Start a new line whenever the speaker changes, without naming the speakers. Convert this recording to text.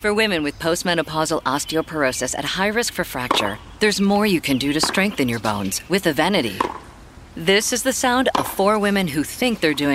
For women with postmenopausal osteoporosis at high risk for fracture, there's more you can do to strengthen your bones with Evenity. This is the sound of 4 women who think they're doing